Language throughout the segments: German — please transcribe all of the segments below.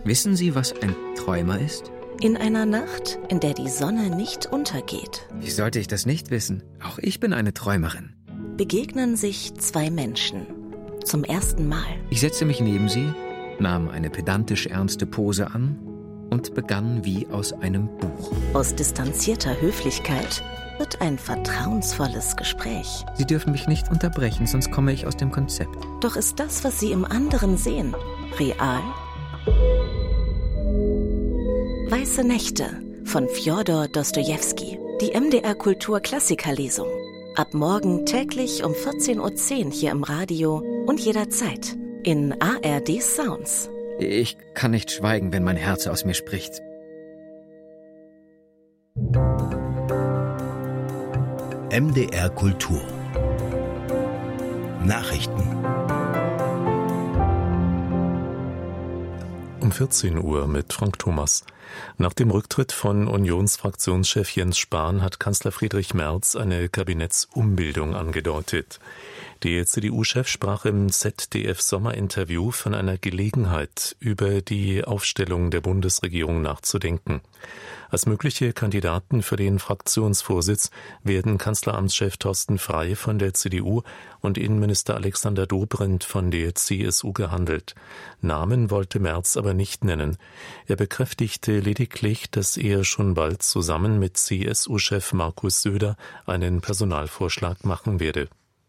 Wissen Sie, was ein Träumer ist? In einer Nacht, in der die Sonne nicht untergeht, Wie sollte ich das nicht wissen? Auch ich bin eine Träumerin. begegnen sich zwei Menschen. Zum ersten Mal. Ich setzte mich neben sie, nahm eine pedantisch ernste Pose an und begann wie aus einem Buch. Aus distanzierter Höflichkeit wird ein vertrauensvolles Gespräch. Sie dürfen mich nicht unterbrechen, sonst komme ich aus dem Konzept. Doch ist das, was Sie im anderen sehen, real? Weiße Nächte von Fjodor Dostojewski. Die MDR Kultur Klassikerlesung. Ab morgen täglich um 14:10 Uhr hier im Radio und jederzeit in ARD Sounds. Ich kann nicht schweigen, wenn mein Herz aus mir spricht. MDR Kultur Nachrichten. Um 14 Uhr mit Frank Thomas. Nach dem Rücktritt von Unionsfraktionschef Jens Spahn hat Kanzler Friedrich Merz eine Kabinettsumbildung angedeutet. Der CDU-Chef sprach im ZDF-Sommerinterview von einer Gelegenheit, über die Aufstellung der Bundesregierung nachzudenken. Als mögliche Kandidaten für den Fraktionsvorsitz werden Kanzleramtschef Thorsten Frey von der CDU und Innenminister Alexander Dobrindt von der CSU gehandelt. Namen wollte Merz aber nicht nennen. Er bekräftigte lediglich, dass er schon bald zusammen mit CSU-Chef Markus Söder einen Personalvorschlag machen werde.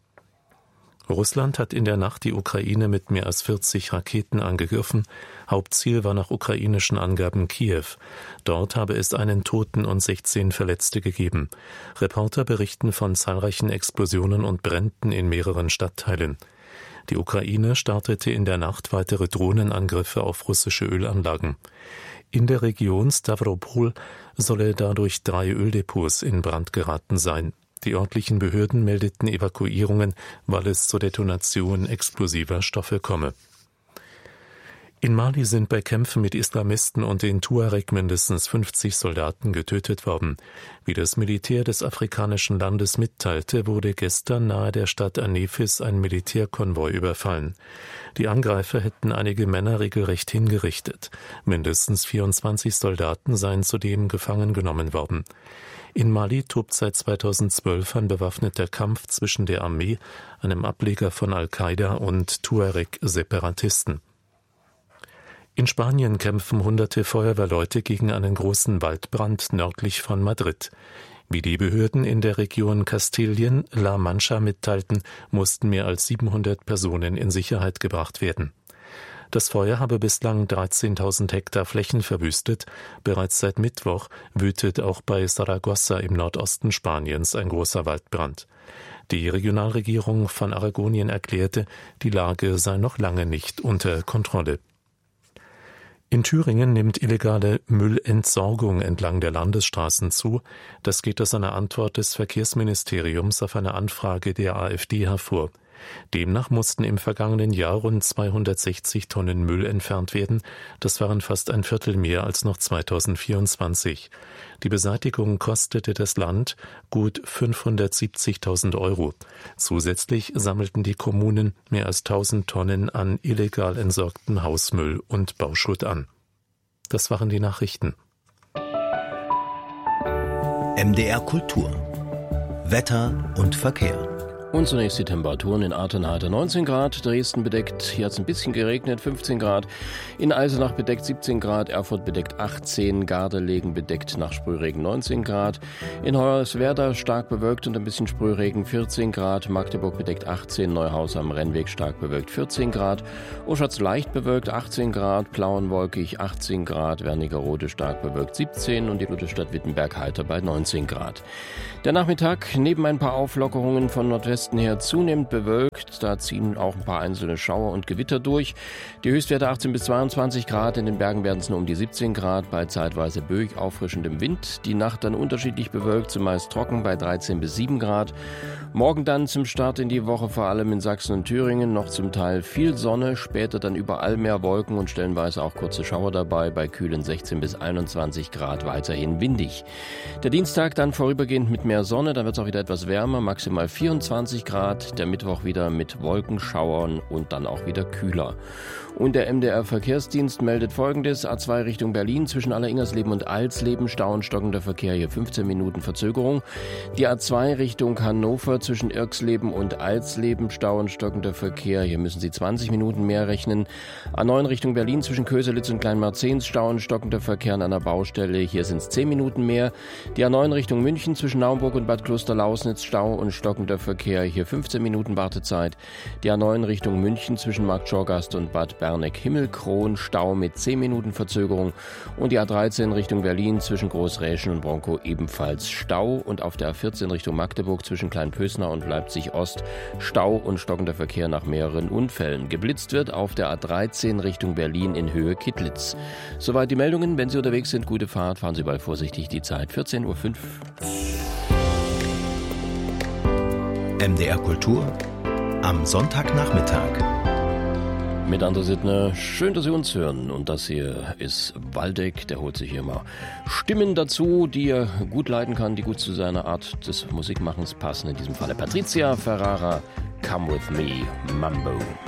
Russland hat in der Nacht die Ukraine mit mehr als 40 Raketen angegriffen. Hauptziel war nach ukrainischen Angaben Kiew. Dort habe es einen Toten und 16 Verletzte gegeben. Reporter berichten von zahlreichen Explosionen und Bränden in mehreren Stadtteilen. Die Ukraine startete in der Nacht weitere Drohnenangriffe auf russische Ölanlagen. In der Region Stavropol solle dadurch 3 Öldepots in Brand geraten sein. Die örtlichen Behörden meldeten Evakuierungen, weil es zur Detonation explosiver Stoffe komme. In Mali sind bei Kämpfen mit Islamisten und den Tuareg mindestens 50 Soldaten getötet worden. Wie das Militär des afrikanischen Landes mitteilte, wurde gestern nahe der Stadt Anefis ein Militärkonvoi überfallen. Die Angreifer hätten einige Männer regelrecht hingerichtet. Mindestens 24 Soldaten seien zudem gefangen genommen worden. In Mali tobt seit 2012 ein bewaffneter Kampf zwischen der Armee, einem Ableger von Al-Qaida und Tuareg-Separatisten. In Spanien kämpfen hunderte Feuerwehrleute gegen einen großen Waldbrand nördlich von Madrid. Wie die Behörden in der Region Kastilien, La Mancha mitteilten, mussten mehr als 700 Personen in Sicherheit gebracht werden. Das Feuer habe bislang 13.000 Hektar Flächen verwüstet. Bereits seit Mittwoch wütet auch bei Saragossa im Nordosten Spaniens ein großer Waldbrand. Die Regionalregierung von Aragonien erklärte, die Lage sei noch lange nicht unter Kontrolle. In Thüringen nimmt illegale Müllentsorgung entlang der Landesstraßen zu. Das geht aus einer Antwort des Verkehrsministeriums auf eine Anfrage der AfD hervor. Demnach mussten im vergangenen Jahr rund 260 Tonnen Müll entfernt werden. Das waren fast ein Viertel mehr als noch 2024. Die Beseitigung kostete das Land gut 570.000 €. Zusätzlich sammelten die Kommunen mehr als 1.000 Tonnen an illegal entsorgten Hausmüll und Bauschutt an. Das waren die Nachrichten. MDR Kultur Wetter und Verkehr. Und zunächst die Temperaturen in Ahrtal 19 Grad, Dresden bedeckt, hier hat es ein bisschen geregnet, 15 Grad, in Eisenach bedeckt 17 Grad, Erfurt bedeckt 18, Gardelegen bedeckt nach Sprühregen 19 Grad, in Hoyerswerda stark bewölkt und ein bisschen Sprühregen 14 Grad, Magdeburg bedeckt 18, Neuhaus am Rennweg stark bewölkt 14 Grad, Oschatz leicht bewölkt 18 Grad, Plauen wolkig 18 Grad, Wernigerode stark bewölkt 17 und die Lutherstadt Wittenberg heiter bei 19 Grad. Der Nachmittag neben ein paar Auflockerungen von Nordwesten her zunehmend bewölkt. Da ziehen auch ein paar einzelne Schauer und Gewitter durch. Die Höchstwerte 18 bis 22 Grad. In den Bergen werden es nur um die 17 Grad bei zeitweise böig auffrischendem Wind. Die Nacht dann unterschiedlich bewölkt, zumeist trocken bei 13 bis 7 Grad. Morgen dann zum Start in die Woche vor allem in Sachsen und Thüringen noch zum Teil viel Sonne. Später dann überall mehr Wolken und stellenweise auch kurze Schauer dabei. Bei kühlen 16 bis 21 Grad weiterhin windig. Der Dienstag dann vorübergehend mit mehr Sonne. Dann wird es auch wieder etwas wärmer. Maximal 24 20 Grad, der Mittwoch wieder mit Wolkenschauern und dann auch wieder kühler. Und der MDR-Verkehrsdienst meldet Folgendes: A2 Richtung Berlin zwischen Alleringersleben und Alsleben, Stau und stockender Verkehr, hier 15 Minuten Verzögerung. Die A2 Richtung Hannover zwischen Irxleben und Alsleben, Stau und stockender Verkehr, hier müssen Sie 20 Minuten mehr rechnen. A9 Richtung Berlin zwischen Köselitz und Kleinmarzens, Stau und stockender Verkehr an einer Baustelle, hier sind es 10 Minuten mehr. Die A9 Richtung München zwischen Naumburg und Bad Klosterlausnitz, Stau und stockender Verkehr, hier 15 Minuten Wartezeit. Die A9 Richtung München zwischen Marktschorgast und Bad Berneck-Himmelkron, Stau mit 10 Minuten Verzögerung. Und die A13 Richtung Berlin zwischen Großräschen und Bronkow ebenfalls Stau. Und auf der A14 Richtung Magdeburg zwischen Kleinpösner und Leipzig-Ost Stau und stockender Verkehr nach mehreren Unfällen. Geblitzt wird auf der A13 Richtung Berlin in Höhe Kittlitz. Soweit die Meldungen. Wenn Sie unterwegs sind, gute Fahrt, fahren Sie bald vorsichtig. Die Zeit 14:05 Uhr. MDR Kultur am Sonntagnachmittag. Mit André Sittner, schön, dass Sie uns hören. Und das hier ist Waldeck, der holt sich hier mal Stimmen dazu, die er gut leiten kann, die gut zu seiner Art des Musikmachens passen. In diesem Falle Patricia Ferrara, Come With Me, Mambo.